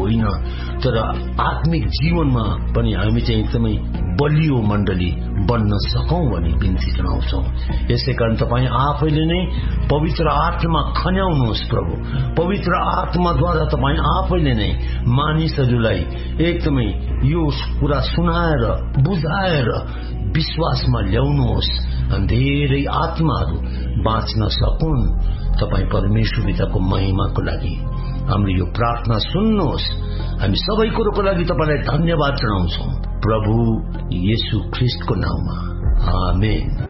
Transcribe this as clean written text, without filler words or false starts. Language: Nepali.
होइन, तर आत्मिक जीवनमा पनि हामी चाहिँ एकदमै बलियो मण्डली बन्न सकौं भनी बिन्ती जनाउँछौं। यसैकारण तपाईँ आफैले नै पवित्र आत्मा खन्याउनुहोस् प्रभु। पवित्र आत्माद्वारा तपाईँ आफैले नै मानिसहरूलाई एकदमै यो कुरा सुनाएर बुझाएर विश्वासमा ल्याउनुहोस्, धेरै आत्माहरू बाँच्न सकुन्। तपाईँ परमेश्वर पिताको महिमाको लागि हाम्रो यो प्रार्थना सुन्नुहोस्। हामी सबै कुरोको लागि तपाईलाई धन्यवाद जनाउँछौं प्रभु येशू ख्रीष्टको नाममा, आमेन।